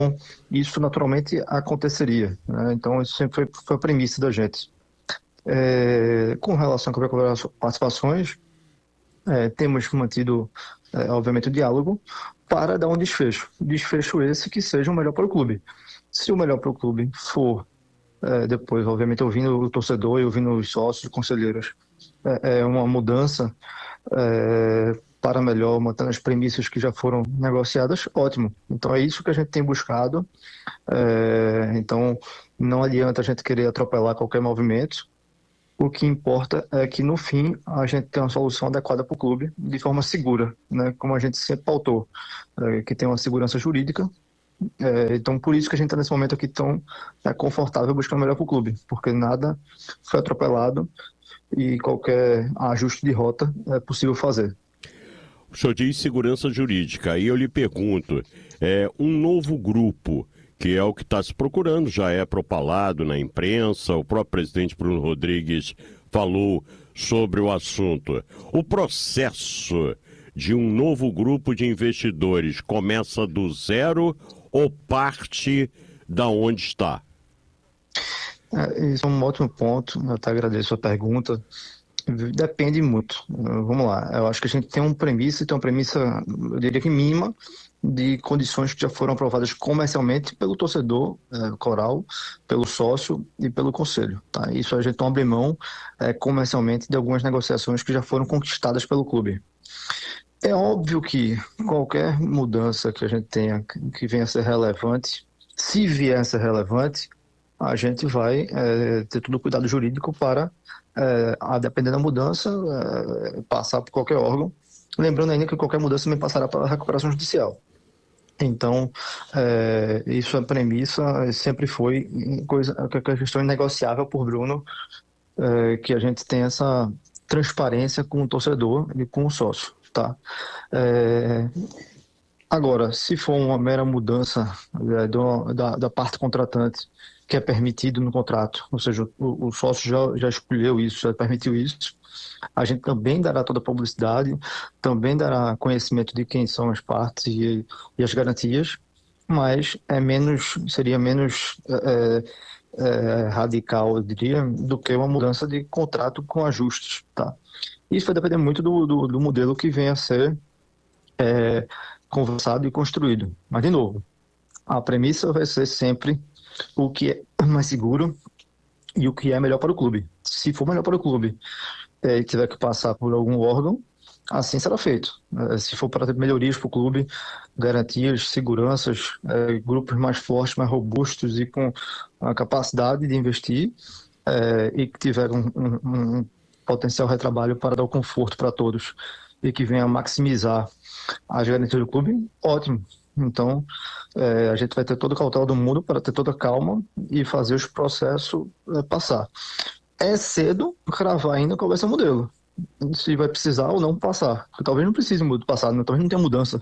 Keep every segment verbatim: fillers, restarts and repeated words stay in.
isso naturalmente aconteceria, né? Então, isso sempre foi, foi a premissa da gente. É, com relação às participações, é, temos mantido, é, obviamente, o diálogo para dar um desfecho. Desfecho esse que seja o melhor para o clube. Se o melhor para o clube for, é, depois, obviamente, ouvindo o torcedor e ouvindo os sócios, conselheiros, é, é uma mudança, é, para melhor, mantendo as premissas que já foram negociadas, ótimo. Então, é isso que a gente tem buscado. É, então, não adianta a gente querer atropelar qualquer movimento. O que importa é que, no fim, a gente tem uma solução adequada para o clube, de forma segura, né? Como a gente sempre pautou, é, que tem uma segurança jurídica. É, então, por isso que a gente está nesse momento aqui tão, é, confortável buscando o melhor para o clube, porque nada foi atropelado e qualquer ajuste de rota é possível fazer. O senhor diz segurança jurídica, aí eu lhe pergunto, é, um novo grupo, que é o que está se procurando, já é propalado na imprensa, o próprio presidente Bruno Rodrigues falou sobre o assunto. O processo de um novo grupo de investidores começa do zero ou parte da onde está? É, isso é um ótimo ponto, eu até agradeço a pergunta. Depende muito. Vamos lá. Eu acho que a gente tem uma premissa, tem uma premissa, eu diria que mínima, de condições que já foram aprovadas comercialmente pelo torcedor, eh, coral, pelo sócio e pelo conselho. Tá? Isso a gente não abre mão, eh, comercialmente, de algumas negociações que já foram conquistadas pelo clube. É óbvio que qualquer mudança que a gente tenha que venha a ser relevante, se vier a ser relevante, a gente vai, é, ter todo o cuidado jurídico para, é, a depender da mudança, é, passar por qualquer órgão. Lembrando ainda que qualquer mudança também passará pela recuperação judicial. Então, é, isso é premissa, sempre foi coisa, que a questão inegociável por Bruno, é, que a gente tem essa transparência com o torcedor e com o sócio, tá? É, agora, se for uma mera mudança, é, do- da, da parte contratante, que é permitido no contrato, ou seja, o, o sócio já, já escolheu isso, já permitiu isso, a gente também dará toda a publicidade, também dará conhecimento de quem são as partes e, e as garantias, mas é menos, seria menos, é, é, é, radical, eu diria, do que uma mudança de contrato com ajustes, tá? Isso vai depender muito do, do, do modelo que venha a ser, é, conversado e construído. Mas, de novo, a premissa vai ser sempre o que é mais seguro e o que é melhor para o clube. Se for melhor para o clube, é, e tiver que passar por algum órgão, assim será feito. É, se for para ter melhorias para o clube, garantias, seguranças, é, grupos mais fortes, mais robustos e com a capacidade de investir, é, e que tiver um, um, um potencial retrabalho para dar o conforto para todos e que venha maximizar as garantias do clube, ótimo. Então, é, a gente vai ter toda a cautela do mundo para ter toda a calma e fazer os processos, é, passar. É cedo cravar ainda qual vai ser o modelo. Se vai precisar ou não passar. Porque talvez não precise do passado, né? Talvez não tenha mudança.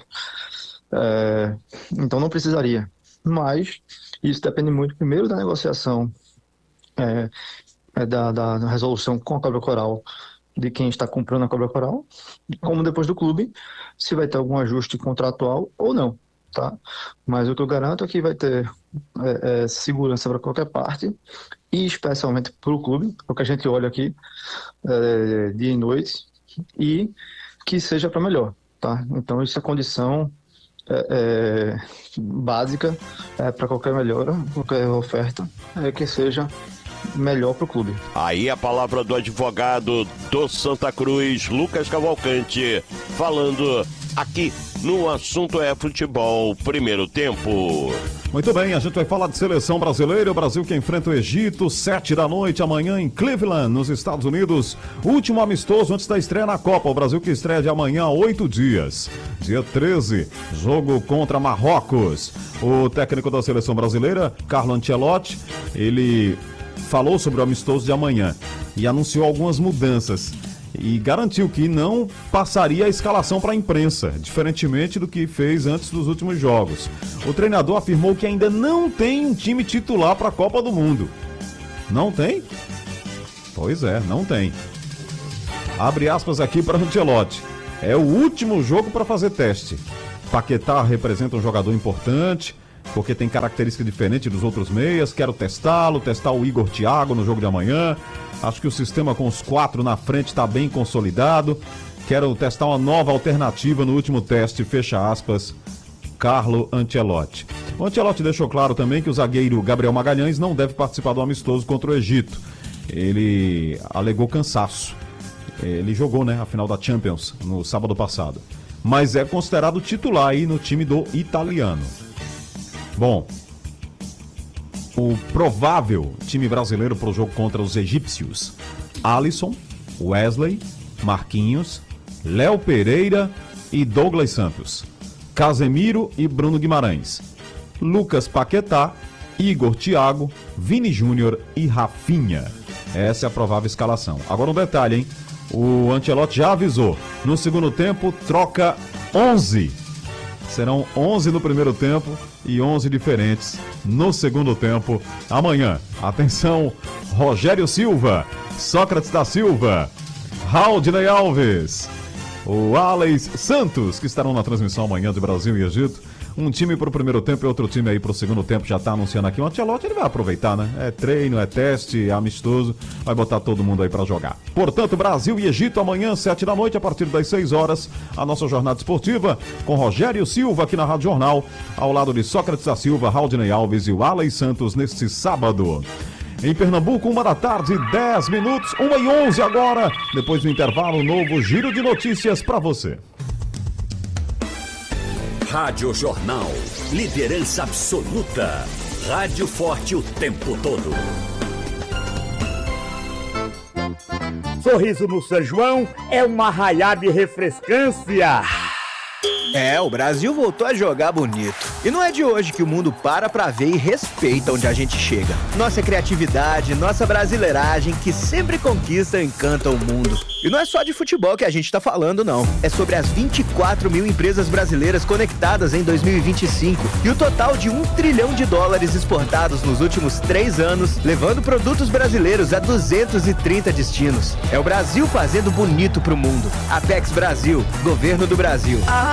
É, então não precisaria. Mas isso depende muito, primeiro, da negociação, é, é da, da, da resolução com a Cobra Coral, de quem está comprando a Cobra Coral, como depois do clube, se vai ter algum ajuste contratual ou não, tá? Mas o que eu garanto é que vai ter, é, é, segurança para qualquer parte, e especialmente para o clube, porque a gente olha aqui, é, dia e noite, e que seja para melhor, tá? Então isso é condição, é, é, básica, é, para qualquer melhora, qualquer oferta, é que seja melhor para o clube. Aí a palavra do advogado do Santa Cruz, Lucas Cavalcante, falando aqui no Assunto é Futebol, primeiro tempo. Muito bem, a gente vai falar de seleção brasileira, o Brasil que enfrenta o Egito, sete da noite, amanhã em Cleveland, nos Estados Unidos. Último amistoso antes da estreia na Copa, o Brasil que estreia de amanhã a oito dias. Dia treze, jogo contra Marrocos. O técnico da seleção brasileira, Carlo Ancelotti, ele falou sobre o amistoso de amanhã e anunciou algumas mudanças e garantiu que não passaria a escalação para a imprensa, diferentemente do que fez antes dos últimos jogos. O treinador afirmou que ainda não tem um time titular para a Copa do Mundo. Não tem? Pois é, não tem. Abre aspas aqui para Ancelotti. É o último jogo para fazer teste. Paquetá representa um jogador importante porque tem característica diferente dos outros meias. Quero testá-lo, testar o Igor Thiago no jogo de amanhã. Acho que o sistema com os quatro na frente está bem consolidado. Quero testar uma nova alternativa no último teste, fecha aspas, Carlo Ancelotti. O Ancelotti deixou claro também que o zagueiro Gabriel Magalhães não deve participar do amistoso contra o Egito. Ele alegou cansaço. Ele jogou, né, a final da Champions no sábado passado. Mas é considerado titular aí no time do italiano. Bom, o provável time brasileiro para o jogo contra os egípcios: Alisson, Wesley, Marquinhos, Léo Pereira e Douglas Santos, Casemiro e Bruno Guimarães, Lucas Paquetá, Igor Thiago, Vini Júnior e Rafinha. Essa é a provável escalação. Agora um detalhe, hein? O Ancelotti já avisou. No segundo tempo, troca onze. Serão onze no primeiro tempo e onze diferentes no segundo tempo. Amanhã, atenção, Rogério Silva, Sócrates da Silva, Haldney Alves, o Alex Santos, que estarão na transmissão amanhã de Brasil e Egito. Um time para o primeiro tempo e outro time aí para o segundo tempo. Já está anunciando aqui. O Ancelotti, ele vai aproveitar, né? É treino, é teste, é amistoso. Vai botar todo mundo aí para jogar. Portanto, Brasil e Egito amanhã, sete da noite, a partir das seis horas. A nossa jornada esportiva com Rogério Silva aqui na Rádio Jornal. Ao lado de Sócrates da Silva, Haldney Alves e o Alex Santos neste sábado. Em Pernambuco, uma da tarde, dez minutos, uma e onze agora. Depois do intervalo, novo giro de notícias para você. Rádio Jornal, liderança absoluta. Rádio forte o tempo todo. Sorriso no São João é uma raiada de refrescância. É, o Brasil voltou a jogar bonito. E não é de hoje que o mundo para pra ver e respeita onde a gente chega. Nossa criatividade, nossa brasileiragem, que sempre conquista e encanta o mundo. E não é só de futebol que a gente tá falando, não. É sobre as vinte e quatro mil empresas brasileiras conectadas em dois mil e vinte e cinco e o total de um trilhão de dólares exportados nos últimos três anos, levando produtos brasileiros a duzentos e trinta destinos. É o Brasil fazendo bonito pro mundo. Apex Brasil, Governo do Brasil.